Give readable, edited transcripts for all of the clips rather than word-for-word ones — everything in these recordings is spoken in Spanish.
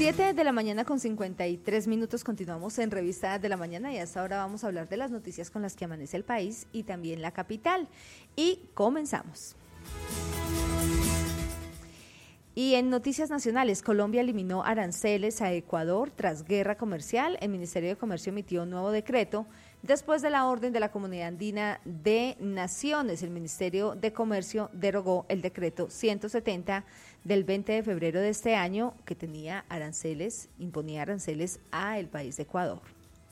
7 de la mañana con 53 minutos, continuamos en Revista de la Mañana y hasta ahora vamos a hablar de las noticias con las que amanece el país y también la capital. Y comenzamos. Y en noticias nacionales, Colombia eliminó aranceles a Ecuador tras guerra comercial. El Ministerio de Comercio emitió un nuevo decreto después de la orden de la Comunidad Andina de Naciones. El Ministerio de Comercio derogó el decreto 170 del 20 de febrero de este año que tenía aranceles, imponía aranceles a el país de Ecuador.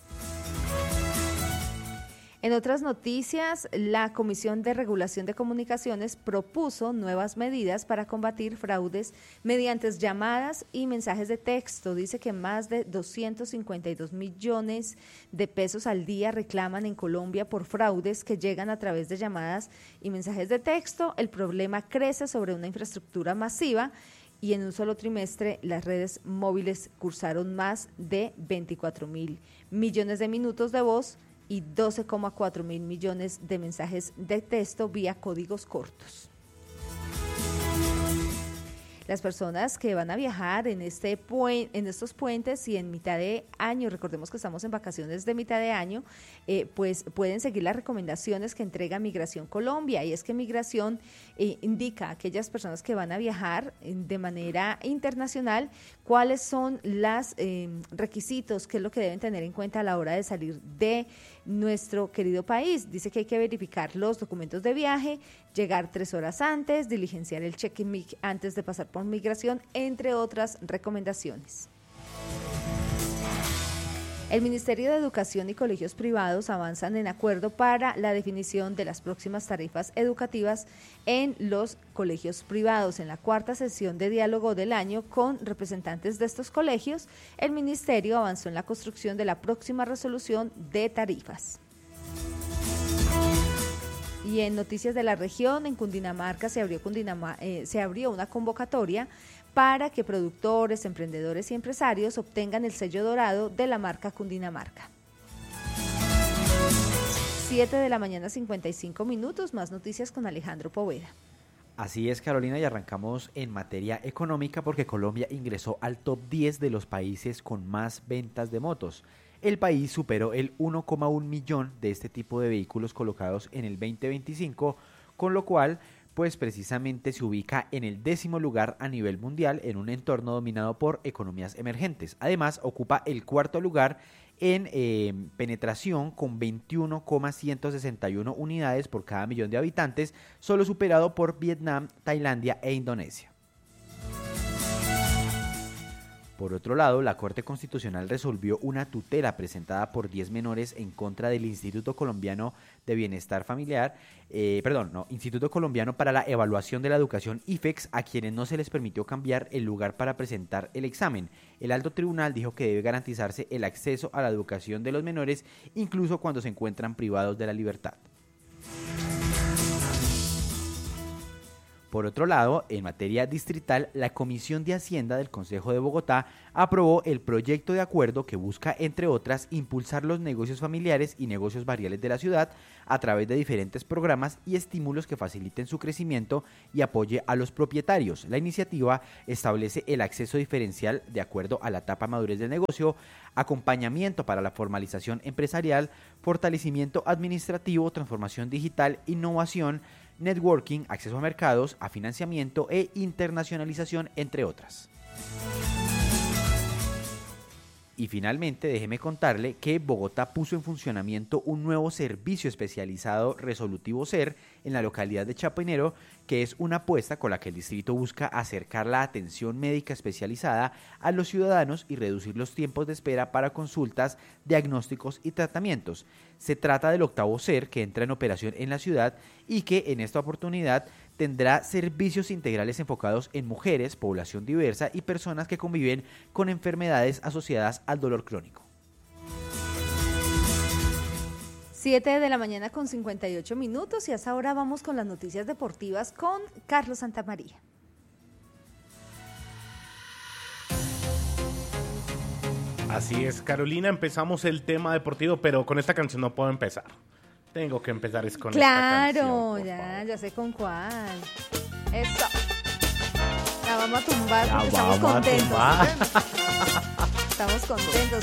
En otras noticias, la Comisión de Regulación de Comunicaciones propuso nuevas medidas para combatir fraudes mediante llamadas y mensajes de texto. Dice que más de 252 millones de pesos al día reclaman en Colombia por fraudes que llegan a través de llamadas y mensajes de texto. El problema crece sobre una infraestructura masiva y en un solo trimestre las redes móviles cursaron más de 24.000 millones de minutos de voz y 12,4 mil millones de mensajes de texto vía códigos cortos. Las personas que van a viajar en estos puentes y en mitad de año, recordemos que estamos en vacaciones de mitad de año, pues pueden seguir las recomendaciones que entrega Migración Colombia, y es que Migración indica a aquellas personas que van a viajar de manera internacional cuáles son los requisitos, qué es lo que deben tener en cuenta a la hora de salir de nuestro querido país. Dice que hay que verificar los documentos de viaje, llegar 3 horas antes, diligenciar el check-in antes de pasar por migración, entre otras recomendaciones. El Ministerio de Educación y colegios privados avanzan en acuerdo para la definición de las próximas tarifas educativas en los colegios privados. En la cuarta sesión de diálogo del año con representantes de estos colegios, el Ministerio avanzó en la construcción de la próxima resolución de tarifas. Y en noticias de la región, en Cundinamarca se abrió una convocatoria para que productores, emprendedores y empresarios obtengan el sello dorado de la marca Cundinamarca. 7 de la mañana, 55 minutos, más noticias con Alejandro Poveda. Así es, Carolina, y arrancamos en materia económica porque Colombia ingresó al top 10 de los países con más ventas de motos. El país superó el 1,1 millón de este tipo de vehículos colocados en el 2025, con lo cual pues precisamente se ubica en el 10º lugar a nivel mundial en un entorno dominado por economías emergentes. Además, ocupa el 4º lugar en penetración con 21,161 unidades por cada millón de habitantes, solo superado por Vietnam, Tailandia e Indonesia. Por otro lado, la Corte Constitucional resolvió una tutela presentada por 10 menores en contra del Instituto Colombiano de Bienestar Familiar, Instituto Colombiano para la Evaluación de la Educación IFEX, a quienes no se les permitió cambiar el lugar para presentar el examen. El alto tribunal dijo que debe garantizarse el acceso a la educación de los menores, incluso cuando se encuentran privados de la libertad. Por otro lado, en materia distrital, la Comisión de Hacienda del Consejo de Bogotá aprobó el proyecto de acuerdo que busca, entre otras, impulsar los negocios familiares y negocios barriales de la ciudad a través de diferentes programas y estímulos que faciliten su crecimiento y apoye a los propietarios. La iniciativa establece el acceso diferencial de acuerdo a la etapa madurez del negocio, acompañamiento para la formalización empresarial, fortalecimiento administrativo, transformación digital, innovación, networking, acceso a mercados, a financiamiento e internacionalización, entre otras. Y finalmente, déjeme contarle que Bogotá puso en funcionamiento un nuevo servicio especializado Resolutivo Ser en la localidad de Chapinero, que es una apuesta con la que el distrito busca acercar la atención médica especializada a los ciudadanos y reducir los tiempos de espera para consultas, diagnósticos y tratamientos. Se trata del 8º Ser que entra en operación en la ciudad y que en esta oportunidad tendrá servicios integrales enfocados en mujeres, población diversa y personas que conviven con enfermedades asociadas al dolor crónico. 7 de la mañana con 58 minutos y hasta ahora vamos con las noticias deportivas con Carlos Santamaría. Así es, Carolina, empezamos el tema deportivo, pero con esta canción no puedo empezar. Tengo que empezar con esta canción. Claro, ya sé con cuál. Eso. La vamos a tumbar La porque estamos vamos a contentos. tumbar. Estamos contentos.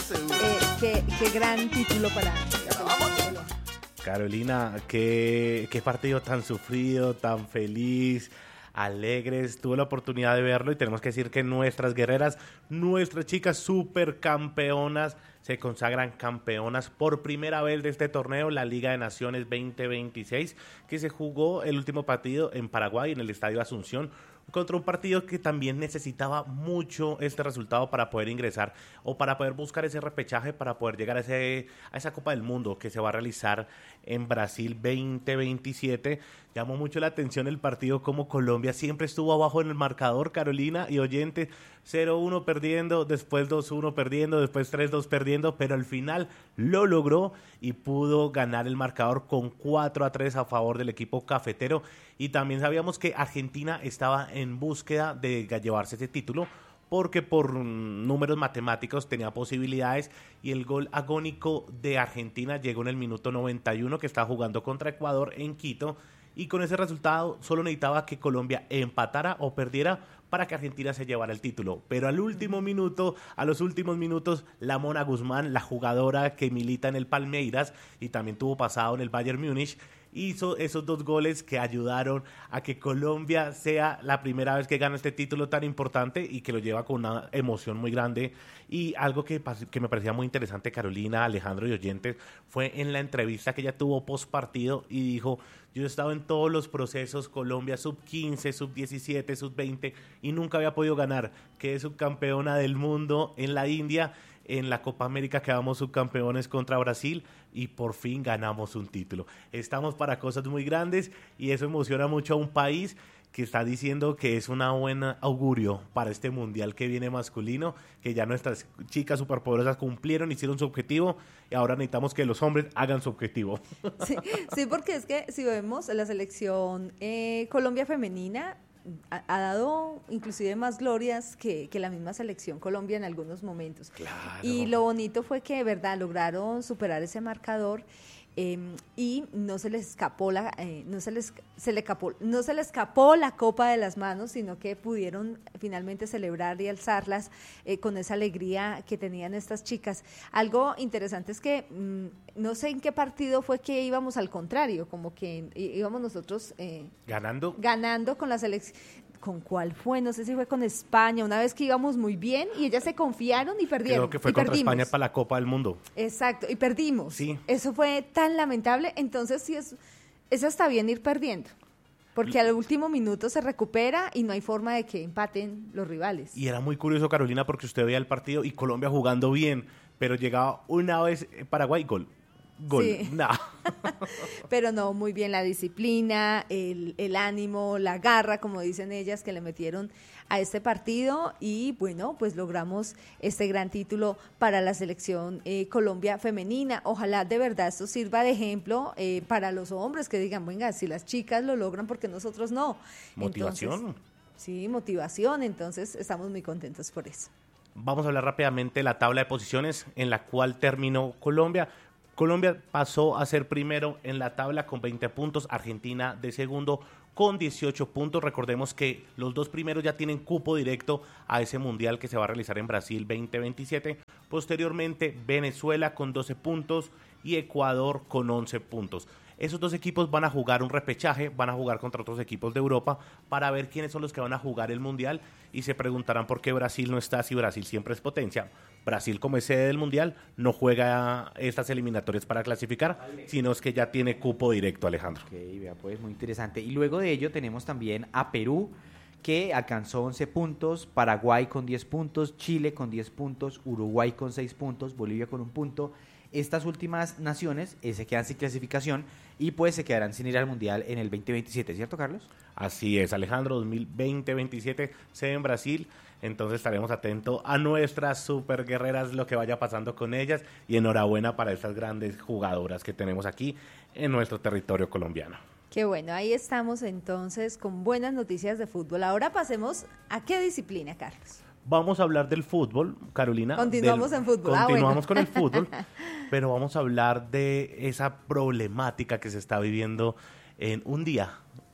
Qué gran título para Colombia. Carolina, qué partido tan sufrido, tan feliz, alegres. Tuve la oportunidad de verlo y tenemos que decir que nuestras guerreras, nuestras chicas supercampeonas, se consagran campeonas por primera vez de este torneo, la Liga de Naciones 2026, que se jugó el último partido en Paraguay, en el Estadio Asunción, contra un partido que también necesitaba mucho este resultado para poder ingresar o para poder buscar ese repechaje, para poder llegar a esa Copa del Mundo que se va a realizar en Brasil 2027. Llamó mucho la atención el partido, como Colombia siempre estuvo abajo en el marcador, Carolina y oyentes, 0-1 perdiendo, después 2-1 perdiendo, después 3-2 perdiendo, pero al final lo logró y pudo ganar el marcador con 4-3 a favor del equipo cafetero. Y también sabíamos que Argentina estaba en búsqueda de llevarse ese título, porque por números matemáticos tenía posibilidades, y el gol agónico de Argentina llegó en el minuto 91, que estaba jugando contra Ecuador en Quito, y con ese resultado solo necesitaba que Colombia empatara o perdiera para que Argentina se llevara el título. Pero a los últimos minutos, la Mona Guzmán, la jugadora que milita en el Palmeiras y también tuvo pasado en el Bayern Múnich, hizo esos 2 goles que ayudaron a que Colombia sea la primera vez que gana este título tan importante y que lo lleva con una emoción muy grande. Y algo que me parecía muy interesante, Carolina, Alejandro y oyentes, fue en la entrevista que ella tuvo post partido y dijo: yo he estado en todos los procesos, Colombia sub-15, sub-17, sub-20, y nunca había podido ganar. Quedé subcampeona del mundo en la India, en la Copa América quedamos subcampeones contra Brasil y por fin ganamos un título. Estamos para cosas muy grandes y eso emociona mucho a un país que está diciendo que es una buena augurio para este mundial que viene masculino, que ya nuestras chicas superpoderosas cumplieron, hicieron su objetivo y ahora necesitamos que los hombres hagan su objetivo. Sí, porque es que si vemos la selección Colombia femenina, ha dado inclusive más glorias que la misma selección Colombia en algunos momentos. Claro. Y lo bonito fue que de verdad lograron superar ese marcador, y no se les escapó no se les escapó la copa de las manos, sino que pudieron finalmente celebrar y alzarlas con esa alegría que tenían estas chicas. Algo interesante es que no sé en qué partido fue que íbamos al contrario, como que íbamos nosotros ganando con la selección. ¿Con cuál fue? No sé si fue con España, una vez que íbamos muy bien y ellas se confiaron y perdieron. Creo que fue contra España para la Copa del Mundo. Exacto, y perdimos. Sí. Eso fue tan lamentable. Entonces sí es hasta bien ir perdiendo, porque al último minuto se recupera y no hay forma de que empaten los rivales. Y era muy curioso, Carolina, porque usted veía el partido y Colombia jugando bien, pero llegaba una vez Paraguay, gol. Sí. No. Pero no, muy bien la disciplina, el ánimo, la garra, como dicen ellas, que le metieron a este partido, y bueno, pues logramos este gran título para la selección Colombia femenina. Ojalá de verdad esto sirva de ejemplo para los hombres, que digan, venga, si las chicas lo logran, ¿por qué nosotros no? Motivación. Entonces, sí, motivación, entonces estamos muy contentos por eso. Vamos a hablar rápidamente de la tabla de posiciones en la cual terminó Colombia. Colombia pasó a ser primero en la tabla con 20 puntos, Argentina de segundo con 18 puntos. Recordemos que los 2 primeros ya tienen cupo directo a ese mundial que se va a realizar en Brasil 2027. Posteriormente, Venezuela con 12 puntos y Ecuador con 11 puntos. Esos 2 equipos van a jugar un repechaje, van a jugar contra otros equipos de Europa para ver quiénes son los que van a jugar el mundial, y se preguntarán por qué Brasil no está, si Brasil siempre es potencia. Brasil, como es sede del mundial, no juega estas eliminatorias para clasificar, sino es que ya tiene cupo directo, Alejandro. Ok, vea, pues muy interesante. Y luego de ello tenemos también a Perú, que alcanzó 11 puntos, Paraguay con 10 puntos, Chile con 10 puntos, Uruguay con 6 puntos, Bolivia con 1 punto. Estas últimas naciones se quedan sin clasificación y pues se quedarán sin ir al Mundial en el 2027, ¿cierto, Carlos? Así es, Alejandro, 2027 sede en Brasil, entonces estaremos atentos a nuestras superguerreras, lo que vaya pasando con ellas, y enhorabuena para estas grandes jugadoras que tenemos aquí en nuestro territorio colombiano. Qué bueno, ahí estamos entonces con buenas noticias de fútbol. Ahora pasemos a qué disciplina, Carlos. Vamos a hablar del fútbol, Carolina. Continuamos en fútbol. Continuamos con el fútbol, pero vamos a hablar de esa problemática que se está viviendo en un día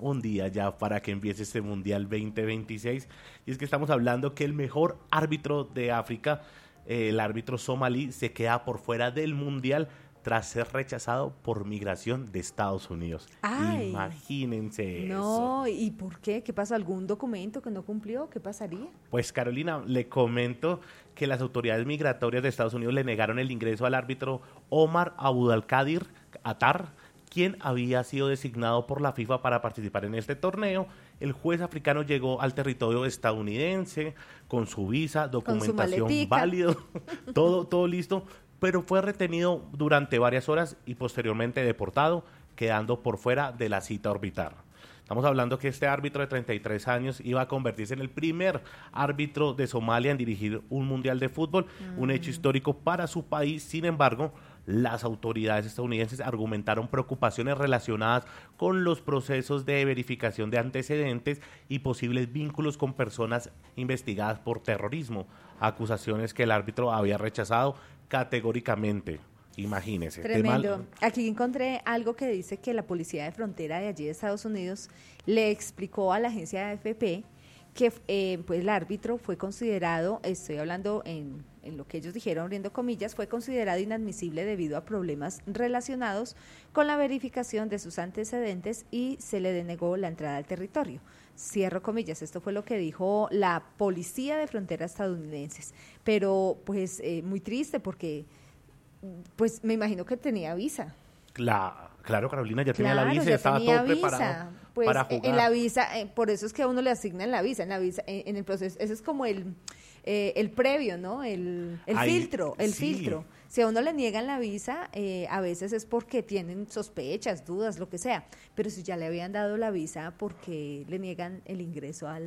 un día ya para que empiece este Mundial 2026. Y es que estamos hablando que el mejor árbitro de África, el árbitro somalí, se queda por fuera del Mundial tras ser rechazado por migración de Estados Unidos. Ay, imagínense eso. no, ¿y por qué? ¿Qué pasó? ¿Algún documento que no cumplió? ¿Qué pasaría? Pues Carolina, le comento que las autoridades migratorias de Estados Unidos le negaron el ingreso al árbitro Omar Abdulkadir Attar, quien había sido designado por la FIFA para participar en este torneo. El juez africano llegó al territorio estadounidense con su visa, documentación válida, todo listo, pero fue retenido durante varias horas y posteriormente deportado, quedando por fuera de la cita orbital. Estamos hablando que este árbitro de 33 años iba a convertirse en el primer árbitro de Somalia en dirigir un mundial de fútbol, un hecho histórico para su país. Sin embargo, las autoridades estadounidenses argumentaron preocupaciones relacionadas con los procesos de verificación de antecedentes y posibles vínculos con personas investigadas por terrorismo, acusaciones que el árbitro había rechazado categóricamente. Imagínese. Tremendo. Aquí encontré algo que dice que la policía de frontera de allí de Estados Unidos le explicó a la agencia AFP que pues el árbitro fue considerado, estoy hablando en lo que ellos dijeron, abriendo comillas, fue considerado inadmisible debido a problemas relacionados con la verificación de sus antecedentes y se le denegó la entrada al territorio. Cierro comillas, esto fue lo que dijo la policía de frontera estadounidenses. Pero pues muy triste porque pues me imagino que tenía visa. Claro, Carolina, ya tenía la visa, ya estaba todo preparado pues, para jugar. En la visa, por eso es que a uno le asignan la visa, en el proceso, ese es como el previo, ¿no? El filtro. Si a uno le niegan la visa, a veces es porque tienen sospechas, dudas, lo que sea, pero si ya le habían dado la visa, porque le niegan el ingreso a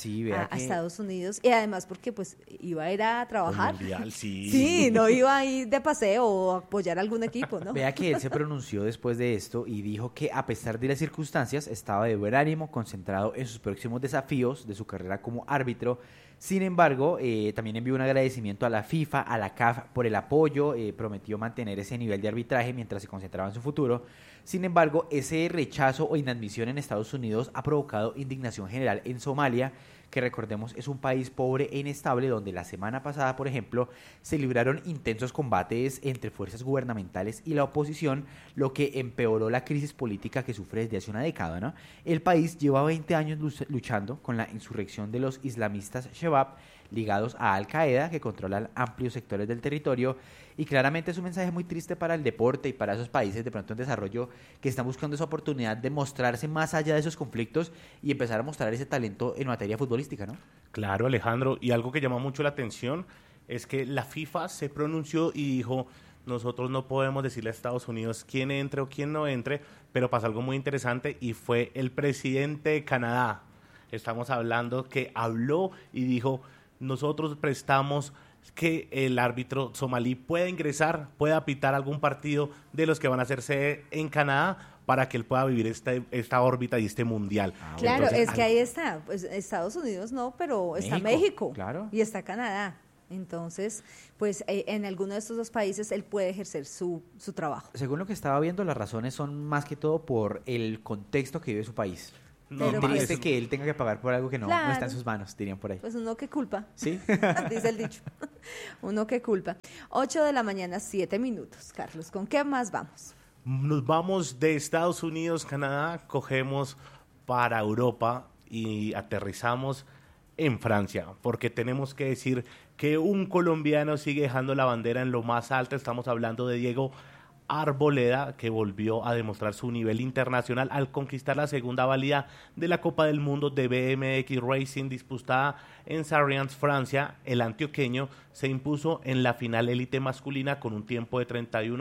Estados Unidos, y además porque pues iba a ir a trabajar. Mundial, sí, no iba a ir de paseo o a apoyar a algún equipo, ¿no? Vea que él se pronunció después de esto y dijo que a pesar de las circunstancias estaba de buen ánimo, concentrado en sus próximos desafíos de su carrera como árbitro. Sin embargo, también envió un agradecimiento a la FIFA, a la CAF por el apoyo, prometió mantener ese nivel de arbitraje mientras se concentraba en su futuro. Sin embargo, ese rechazo o inadmisión en Estados Unidos ha provocado indignación general en Somalia, que recordemos es un país pobre e inestable donde la semana pasada, por ejemplo, se libraron intensos combates entre fuerzas gubernamentales y la oposición, lo que empeoró la crisis política que sufre desde hace una década, ¿no? El país lleva 20 años luchando con la insurrección de los islamistas Shabab, ligados a Al-Qaeda, que controlan amplios sectores del territorio, y claramente es un mensaje muy triste para el deporte y para esos países de pronto en desarrollo que están buscando esa oportunidad de mostrarse más allá de esos conflictos y empezar a mostrar ese talento en materia futbolística, ¿no? Claro, Alejandro, y algo que llama mucho la atención es que la FIFA se pronunció y dijo: nosotros no podemos decirle a Estados Unidos quién entre o quién no entre, pero pasó algo muy interesante y fue el presidente de Canadá. Estamos hablando que habló y dijo: nosotros prestamos que el árbitro somalí pueda ingresar, pueda pitar algún partido de los que van a hacerse en Canadá para que él pueda vivir esta órbita y este mundial. Claro, entonces, es que ahí está, pues Estados Unidos no, pero está México claro. Y está Canadá. Entonces, pues en alguno de estos dos países él puede ejercer su trabajo. Según lo que estaba viendo, las razones son más que todo por el contexto que vive su país. No, triste que él tenga que pagar por algo que no está en sus manos, dirían por ahí. Pues uno que culpa. Sí. Dice el dicho. Uno que culpa. 8 de la mañana, 7 minutos. Carlos, ¿con qué más vamos? Nos vamos de Estados Unidos, Canadá, cogemos para Europa y aterrizamos en Francia, porque tenemos que decir que un colombiano sigue dejando la bandera en lo más alto. Estamos hablando de Diego Arboleda, que volvió a demostrar su nivel internacional al conquistar la segunda válida de la Copa del Mundo de BMX Racing disputada en Sarriens, Francia. El antioqueño se impuso en la final élite masculina con un tiempo de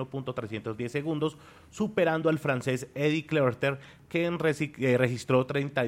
31.310 segundos, superando al francés Eddy Clerter, que registró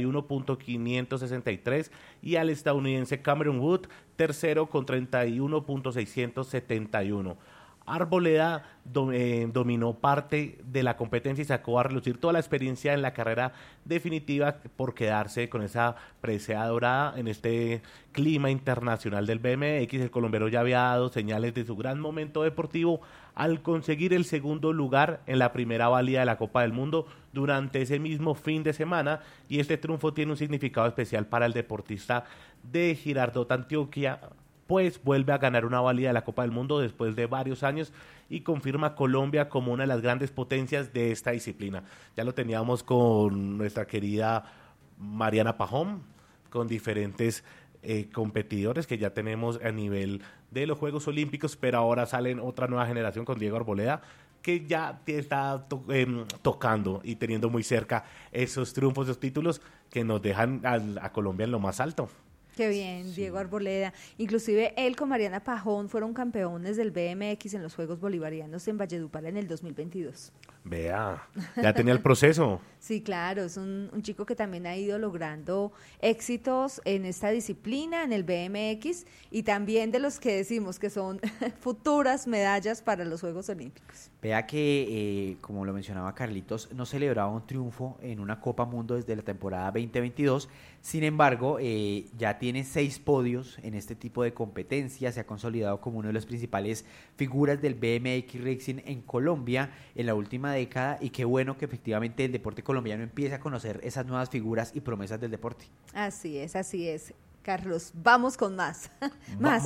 31.563, y al estadounidense Cameron Wood, tercero, con 31.671. Arboleda dominó parte de la competencia y sacó a relucir toda la experiencia en la carrera definitiva por quedarse con esa presea dorada en este clima internacional del BMX. El colombiano ya había dado señales de su gran momento deportivo al conseguir el segundo lugar en la primera válida de la Copa del Mundo durante ese mismo fin de semana, y este triunfo tiene un significado especial para el deportista de Girardot, Antioquia, pues vuelve a ganar una válida de la Copa del Mundo después de varios años y confirma a Colombia como una de las grandes potencias de esta disciplina. Ya lo teníamos con nuestra querida Mariana Pajón, con diferentes competidores que ya tenemos a nivel de los Juegos Olímpicos, pero ahora salen otra nueva generación con Diego Arboleda, que ya está tocando y teniendo muy cerca esos triunfos, esos títulos que nos dejan a Colombia en lo más alto. Qué bien, sí. Diego Arboleda. Inclusive él con Mariana Pajón fueron campeones del BMX en los Juegos Bolivarianos en Valledupar en el 2022. Vea, ya tenía el proceso. Sí, claro, es un chico que también ha ido logrando éxitos en esta disciplina, en el BMX, y también de los que decimos que son futuras medallas para los Juegos Olímpicos. Vea que, como lo mencionaba Carlitos, no celebraba un triunfo en una Copa Mundo desde la temporada 2022, sin embargo, ya tiene 6 podios en este tipo de competencias, se ha consolidado como una de las principales figuras del BMX Racing en Colombia en la última década, y qué bueno que efectivamente el deporte colombiano empiece a conocer esas nuevas figuras y promesas del deporte. Así es. Carlos, vamos con más. más.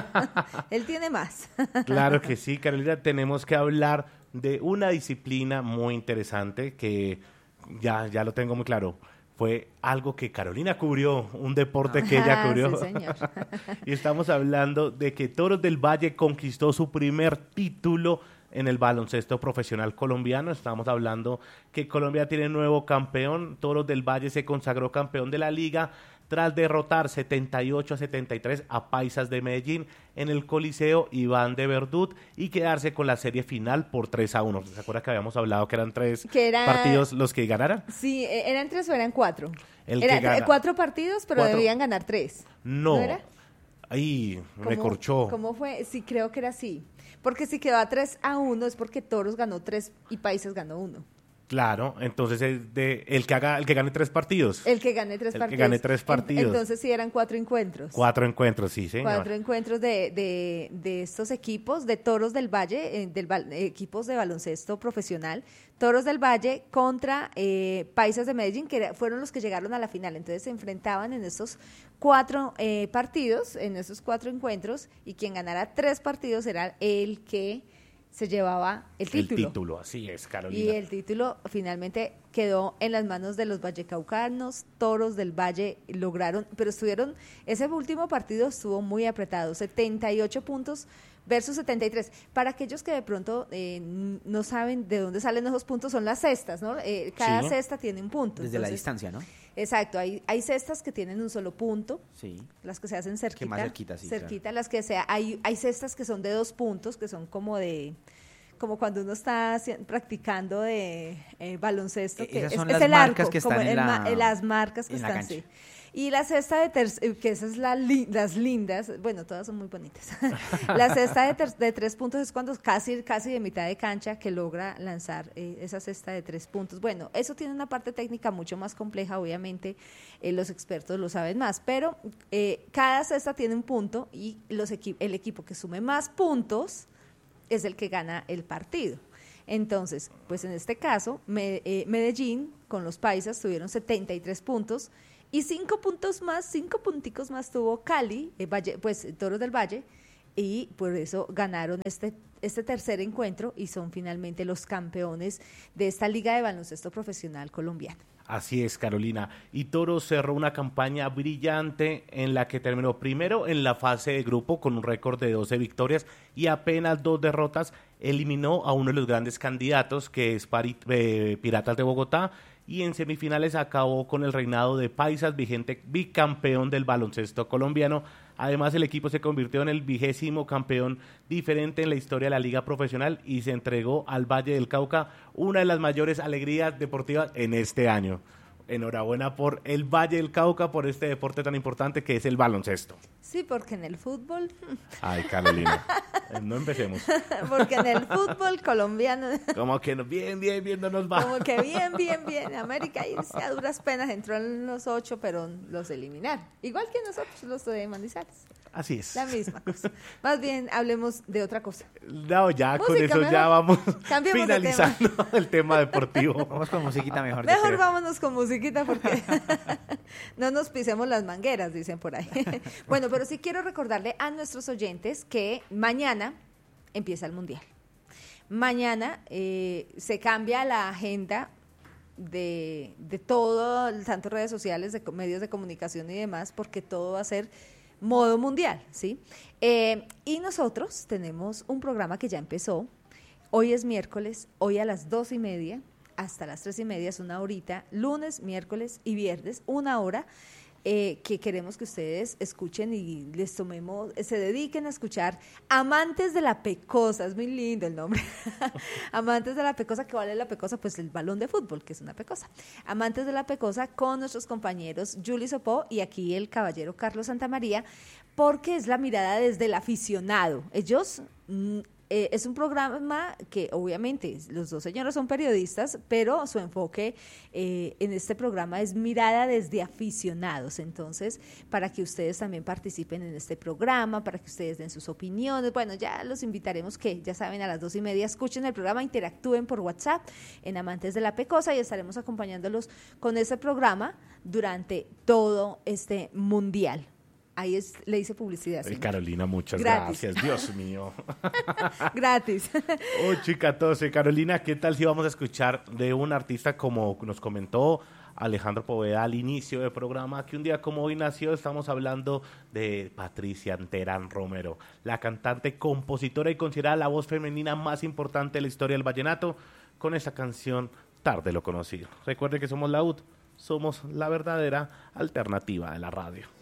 Él tiene más. Claro que sí, Carolina, tenemos que hablar de una disciplina muy interesante que ya lo tengo muy claro. Fue algo que Carolina cubrió, un deporte que ella cubrió. Sí, señor. Y estamos hablando de que Toros del Valle conquistó su primer título en el baloncesto profesional colombiano. Estamos hablando que Colombia tiene nuevo campeón. Toros del Valle se consagró campeón de la liga tras derrotar 78-73 a Paisas de Medellín en el Coliseo Iván de Verdut y quedarse con la serie final por 3-1. ¿Se acuerda que habíamos hablado que eran 3 partidos los que ganaran? Sí, ¿eran 3 o eran 4? Eran 4 partidos, pero debían ganar 3. No. ¿No era? Ahí me corchó. ¿Cómo fue? Sí, creo que era así. Porque si quedó a 3-1 es porque Toros ganó 3 y Paisas ganó 1. Claro, entonces es el que gane 3 partidos. El que gane 3 partidos. El que gane 3 partidos. Entonces sí eran 4 encuentros. 4 encuentros, sí, señor. 4 encuentros de estos equipos de Toros del Valle, equipos de baloncesto profesional. Toros del Valle contra Paisas de Medellín, que fueron los que llegaron a la final. Entonces se enfrentaban en estos 4 partidos, en esos 4 encuentros, y quien ganara 3 partidos era el que se llevaba el título. El título, así es, Carolina. Y el título finalmente quedó en las manos de los vallecaucanos. Toros del Valle lograron, pero ese último partido estuvo muy apretado, 78 puntos versus 73. Para aquellos que de pronto no saben de dónde salen esos puntos, son las cestas, ¿no? Cada cesta tiene un punto. Desde la distancia, ¿no? Exacto, hay cestas que tienen un solo punto, sí, las que se hacen cerquita, que más cerquita, sí, cerquita, claro. Las que hay cestas que son de 2 puntos, que son como cuando uno está practicando de baloncesto, que esas son es las el marcas arco, que están las marcas que están, sí. Y la cesta que esas las lindas, bueno, todas son muy bonitas. La cesta de 3 puntos es cuando casi de mitad de cancha que logra lanzar esa cesta de 3 puntos. Bueno, eso tiene una parte técnica mucho más compleja, obviamente los expertos lo saben más, pero cada cesta tiene un punto y el equipo que sume más puntos es el que gana el partido. Entonces, pues en este caso, Medellín con los Paisas tuvieron 73 puntos, y 5 punticos más tuvo Cali, Toros del Valle, y por eso ganaron este tercer encuentro y son finalmente los campeones de esta Liga de Baloncesto Profesional Colombiana. Así es, Carolina. Y Toros cerró una campaña brillante en la que terminó primero en la fase de grupo con un récord de 12 victorias y apenas 2 derrotas. Eliminó a uno de los grandes candidatos, que es Piratas de Bogotá, y en semifinales acabó con el reinado de Paisas, vigente bicampeón del baloncesto colombiano. Además, el equipo se convirtió en el 20º campeón diferente en la historia de la liga profesional y se entregó al Valle del Cauca una de las mayores alegrías deportivas en este año. enhorabuena por el Valle del Cauca, por este deporte tan importante que es el baloncesto. Sí, porque en el fútbol... Ay, Carolina, no empecemos. Porque en el fútbol colombiano... Como que bien no nos va. Como que bien. América ahí a duras penas entró en los 8, pero los eliminaron. Igual que nosotros, los de Manizales. Así es. La misma cosa. Más bien, hablemos de otra cosa. No, ya Música, con eso mejor. ya vamos Cambiemos de finalizando el tema deportivo. Vamos con musiquita mejor. Mejor vámonos con musiquita porque no nos pisemos las mangueras, dicen por ahí. Bueno, pero sí quiero recordarle a nuestros oyentes que mañana empieza el Mundial. Mañana se cambia la agenda de todo, tanto redes sociales, de medios de comunicación y demás, porque todo va a ser modo mundial, ¿sí? Y nosotros tenemos un programa que ya empezó. Hoy es miércoles, hoy a las 2:30 hasta las 3:30 es una horita, lunes, miércoles y viernes, 1 hora, que queremos que ustedes escuchen y les tomemos, se dediquen a escuchar Amantes de la Pecosa, es muy lindo el nombre. Amantes de la Pecosa, ¿qué vale la Pecosa? Pues el balón de fútbol, que es una pecosa. Amantes de la Pecosa con nuestros compañeros Julie Sopó y aquí el caballero Carlos Santamaría, porque es la mirada desde el aficionado. Ellos... es un programa que obviamente los dos señores son periodistas, pero su enfoque en este programa es mirada desde aficionados. Entonces, para que ustedes también participen en este programa, para que ustedes den sus opiniones, bueno, ya los invitaremos que, ya saben, a las 2:30 escuchen el programa, interactúen por WhatsApp en Amantes de la Pecosa y estaremos acompañándolos con ese programa durante todo este mundial. Ahí le hice publicidad. Ay, Carolina, muchas Gratis. gracias. Dios mío. Gratis. 8:14. Carolina, ¿qué tal si vamos a escuchar de un artista como nos comentó Alejandro Poveda al inicio del programa, que un día como hoy nació? Estamos hablando de Patricia Terán Romero, la cantante, compositora y considerada la voz femenina más importante de la historia del vallenato, con esta canción Tarde lo Conocido. Recuerde que somos la UD, somos la verdadera alternativa de la radio.